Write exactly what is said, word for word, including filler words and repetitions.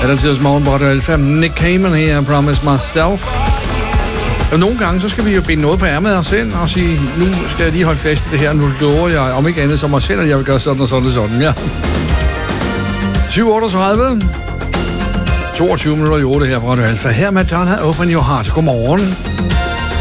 Altid morgen på Radio Alfa. Nick Cayman her, Promise Myself. Og nogle gange, så skal vi jo binde noget på ærmet af os selv og sige, nu skal jeg lige holde fast i det her, nu lover jeg, om ikke andet som mig selv, at jeg vil gøre sådan og sådan og sådan, ja. syv otteogtredive. toogtyve minutter i otte her på Radio Alfa. Her Madonna, Open Your Heart. Godmorgen.